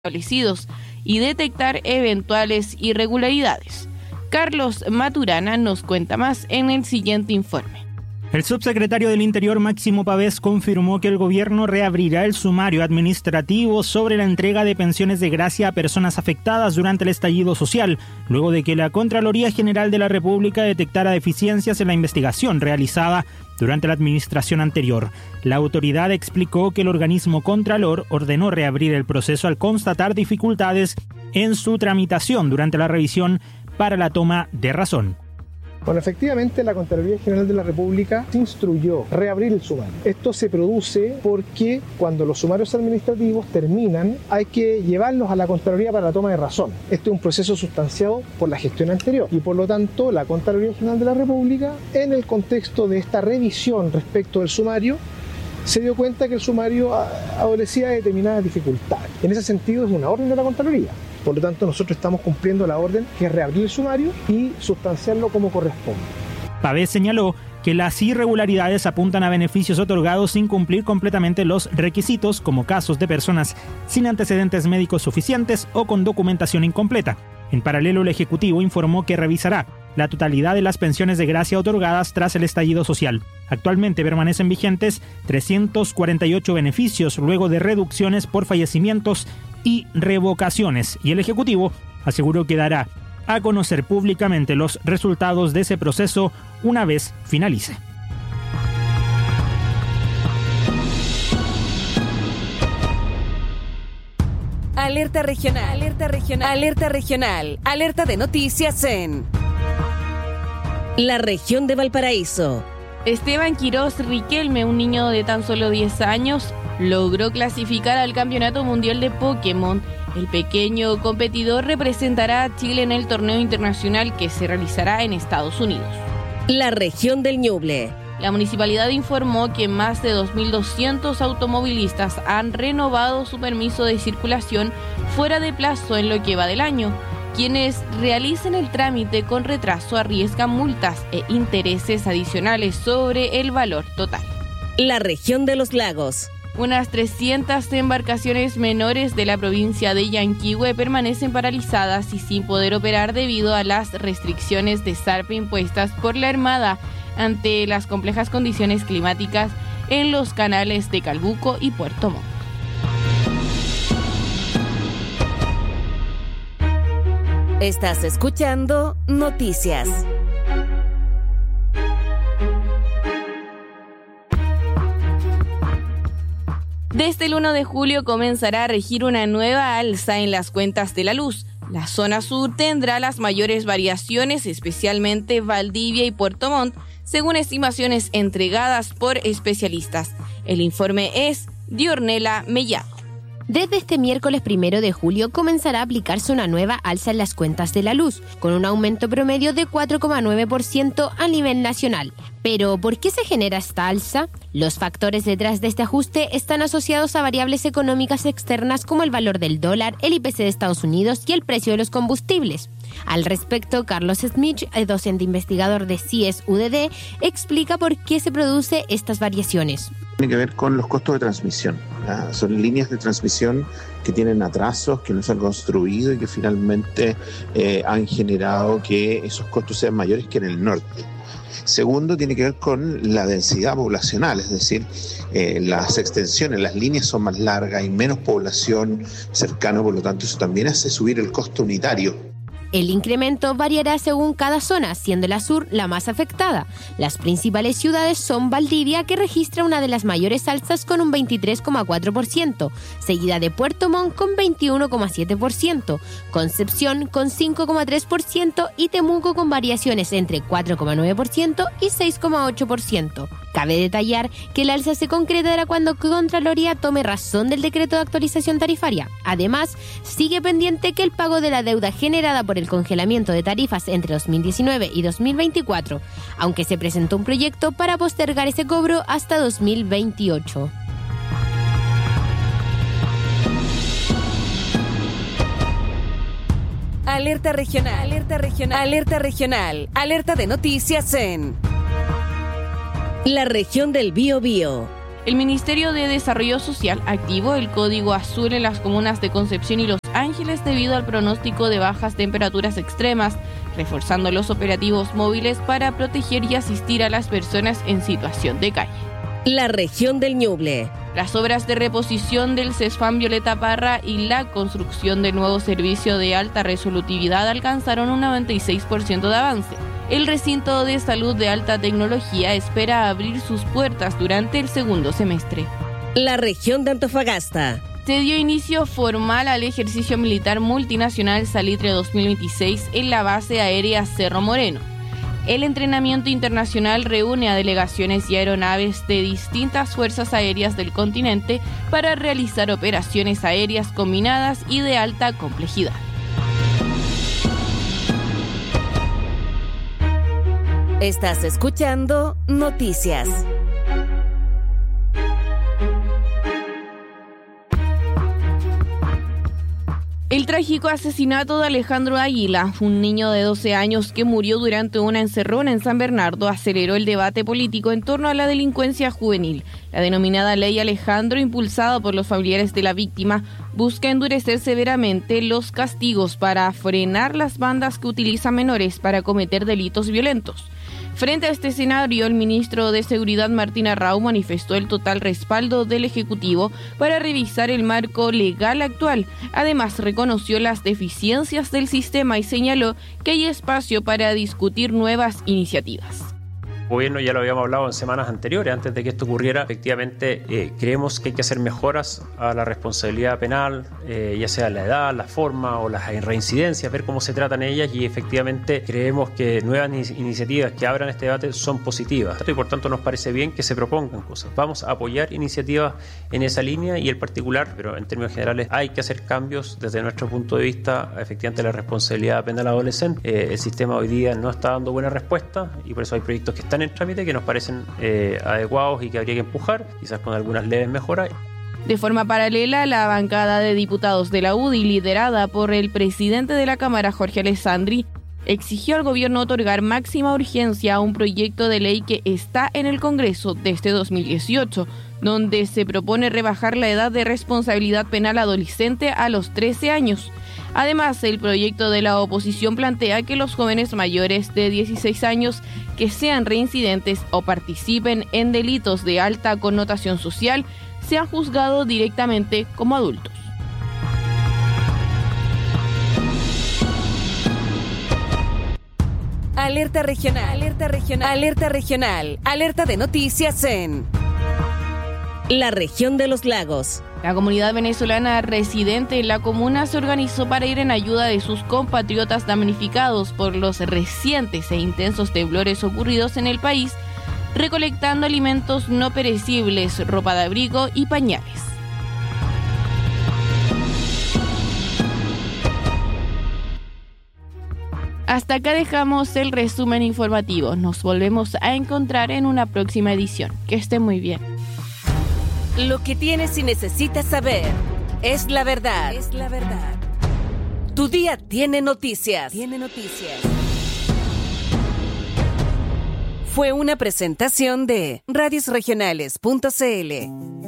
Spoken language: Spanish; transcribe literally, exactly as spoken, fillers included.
establecidos y detectar eventuales irregularidades. Carlos Maturana nos cuenta más en el siguiente informe. El subsecretario del Interior, Máximo Pavés, confirmó que el gobierno reabrirá el sumario administrativo sobre la entrega de pensiones de gracia a personas afectadas durante el estallido social, luego de que la Contraloría General de la República detectara deficiencias en la investigación realizada durante la administración anterior. La autoridad explicó que el organismo Contralor ordenó reabrir el proceso al constatar dificultades en su tramitación durante la revisión para la toma de razón. Bueno, efectivamente la Contraloría General de la República instruyó reabrir el sumario. Esto se produce porque cuando los sumarios administrativos terminan hay que llevarlos a la Contraloría para la toma de razón. Este es un proceso sustanciado por la gestión anterior y por lo tanto la Contraloría General de la República, en el contexto de esta revisión respecto del sumario, se dio cuenta que el sumario adolecía de determinadas dificultades. En ese sentido es una orden de la Contraloría. Por lo tanto, nosotros estamos cumpliendo la orden, que es reabrir el sumario y sustanciarlo como corresponde. Pavés señaló que las irregularidades apuntan a beneficios otorgados sin cumplir completamente los requisitos, como casos de personas sin antecedentes médicos suficientes o con documentación incompleta. En paralelo, el Ejecutivo informó que revisará la totalidad de las pensiones de gracia otorgadas tras el estallido social. Actualmente permanecen vigentes trescientos cuarenta y ocho beneficios luego de reducciones por fallecimientos y revocaciones, y el Ejecutivo aseguró que dará a conocer públicamente los resultados de ese proceso una vez finalice. Alerta regional, alerta regional, alerta regional, alerta de noticias en la región de Valparaíso. Esteban Quirós Riquelme, un niño de tan solo diez años, logró clasificar al Campeonato Mundial de Pokémon. El pequeño competidor representará a Chile en el torneo internacional que se realizará en Estados Unidos. La región del Ñuble. La municipalidad informó que más de dos mil doscientos automovilistas han renovado su permiso de circulación fuera de plazo en lo que va del año. Quienes realicen el trámite con retraso arriesgan multas e intereses adicionales sobre el valor total. La región de los lagos. Unas trescientas embarcaciones menores de la provincia de Yanquihue permanecen paralizadas y sin poder operar debido a las restricciones de zarpe impuestas por la Armada ante las complejas condiciones climáticas en los canales de Calbuco y Puerto Montt. Estás escuchando Noticias. Desde el primero de julio comenzará a regir una nueva alza en las cuentas de la luz. La zona sur tendrá las mayores variaciones, especialmente Valdivia y Puerto Montt, según estimaciones entregadas por especialistas. El informe es de Ornella Mellado. Desde este miércoles primero de julio comenzará a aplicarse una nueva alza en las cuentas de la luz, con un aumento promedio de cuatro coma nueve por ciento a nivel nacional. Pero, ¿por qué se genera esta alza? Los factores detrás de este ajuste están asociados a variables económicas externas como el valor del dólar, el I P C de Estados Unidos y el precio de los combustibles. Al respecto, Carlos Smith, docente investigador de C I E S U D D, explica por qué se producen estas variaciones. Tiene que ver con los costos de transmisión. ¿Ah? Son líneas de transmisión que tienen atrasos, que no se han construido y que finalmente eh, han generado que esos costos sean mayores que en el norte. Segundo, tiene que ver con la densidad poblacional, es decir, eh, las extensiones, las líneas son más largas, hay menos población cercana, por lo tanto eso también hace subir el costo unitario. El incremento variará según cada zona, siendo la sur la más afectada. Las principales ciudades son Valdivia, que registra una de las mayores alzas con un veintitrés coma cuatro por ciento, seguida de Puerto Montt con veintiuno coma siete por ciento, Concepción con cinco coma tres por ciento y Temuco con variaciones entre cuatro coma nueve por ciento y seis coma ocho por ciento. Cabe detallar que el alza se concretará cuando Contraloría tome razón del decreto de actualización tarifaria. Además, sigue pendiente que el pago de la deuda generada por el congelamiento de tarifas entre dos mil diecinueve y dos mil veinticuatro, aunque se presentó un proyecto para postergar ese cobro hasta dos mil veintiocho. Alerta regional, alerta regional, alerta regional, alerta de noticias en la región del Biobío. El Ministerio de Desarrollo Social activó el código azul en las comunas de Concepción y Los Ángeles debido al pronóstico de bajas temperaturas extremas, reforzando los operativos móviles para proteger y asistir a las personas en situación de calle. La región del Ñuble. Las obras de reposición del CESFAM Violeta Parra y la construcción del nuevo servicio de alta resolutividad alcanzaron un noventa y seis por ciento de avance. El recinto de salud de alta tecnología espera abrir sus puertas durante el segundo semestre. La región de Antofagasta. Se dio inicio formal al ejercicio militar multinacional Salitre dos mil veintiséis en la base aérea Cerro Moreno. El entrenamiento internacional reúne a delegaciones y aeronaves de distintas fuerzas aéreas del continente para realizar operaciones aéreas combinadas y de alta complejidad. Estás escuchando Noticias. El trágico asesinato de Alejandro Águila, un niño de doce años que murió durante una encerrona en San Bernardo, aceleró el debate político en torno a la delincuencia juvenil. La denominada Ley Alejandro, impulsada por los familiares de la víctima, busca endurecer severamente los castigos para frenar las bandas que utilizan menores para cometer delitos violentos. Frente a este escenario, el ministro de Seguridad Martín Arrau manifestó el total respaldo del Ejecutivo para revisar el marco legal actual. Además, reconoció las deficiencias del sistema y señaló que hay espacio para discutir nuevas iniciativas. El gobierno ya lo habíamos hablado en semanas anteriores, antes de que esto ocurriera. Efectivamente, eh, creemos que hay que hacer mejoras a la responsabilidad penal, eh, ya sea la edad, la forma o las reincidencias, ver cómo se tratan ellas, y efectivamente creemos que nuevas in- iniciativas que abran este debate son positivas y por tanto nos parece bien que se propongan cosas. Vamos a apoyar iniciativas en esa línea y en particular, pero en términos generales hay que hacer cambios desde nuestro punto de vista, efectivamente la responsabilidad penal adolescente. Eh, el sistema hoy día no está dando buena respuesta y por eso hay proyectos que están en trámite que nos parecen eh, adecuados y que habría que empujar, quizás con algunas leves mejoras. De forma paralela, la bancada de diputados de la U D I, liderada por el presidente de la Cámara, Jorge Alessandri, exigió al gobierno otorgar máxima urgencia a un proyecto de ley que está en el Congreso desde dos mil dieciocho, donde se propone rebajar la edad de responsabilidad penal adolescente a los trece años. Además, el proyecto de la oposición plantea que los jóvenes mayores de dieciséis años que sean reincidentes o participen en delitos de alta connotación social sean juzgados directamente como adultos. Alerta regional, alerta regional, alerta regional, alerta de noticias en la región de los lagos. La comunidad venezolana residente en la comuna se organizó para ir en ayuda de sus compatriotas damnificados por los recientes e intensos temblores ocurridos en el país, recolectando alimentos no perecibles, ropa de abrigo y pañales. Hasta acá dejamos el resumen informativo. Nos volvemos a encontrar en una próxima edición. Que estén muy bien. Lo que tienes y necesitas saber es la verdad. Es la verdad. Tu día tiene noticias. Tiene noticias. Fue una presentación de radios regionales punto c l.